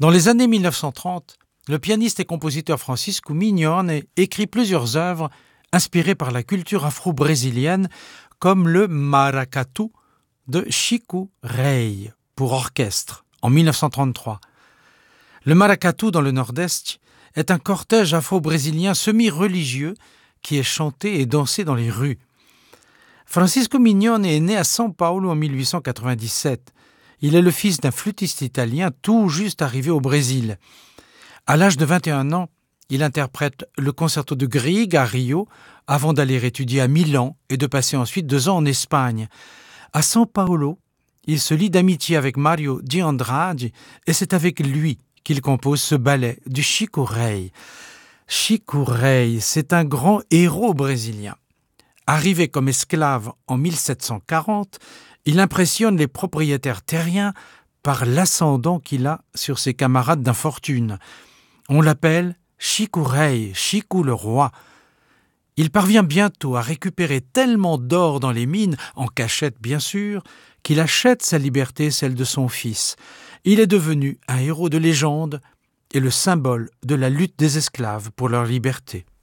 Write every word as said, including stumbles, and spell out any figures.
Dans les années mille neuf cent trente, le pianiste et compositeur Francisco Mignone écrit plusieurs œuvres inspirées par la culture afro-brésilienne, comme le Maracatu de Chico Rey pour orchestre en mille neuf cent trente-trois. Le Maracatu dans le Nord-Est est un cortège afro-brésilien semi-religieux qui est chanté et dansé dans les rues. Francisco Mignone est né à São Paulo en mille huit cent quatre-vingt-dix-sept. Il est le fils d'un flûtiste italien tout juste arrivé au Brésil. À l'âge de vingt et un ans, il interprète le concerto de Grieg à Rio avant d'aller étudier à Milan et de passer ensuite deux ans en Espagne. À São Paulo, il se lie d'amitié avec Mario de Andrade et c'est avec lui qu'il compose ce ballet du Chico Rey. Chico Rey, c'est un grand héros brésilien. Arrivé comme esclave en mille sept cent quarante, il impressionne les propriétaires terriens par l'ascendant qu'il a sur ses camarades d'infortune. On l'appelle Chico Rey, Chico le roi. Il parvient bientôt à récupérer tellement d'or dans les mines, en cachette bien sûr, qu'il achète sa liberté, celle de son fils. Il est devenu un héros de légende et le symbole de la lutte des esclaves pour leur liberté.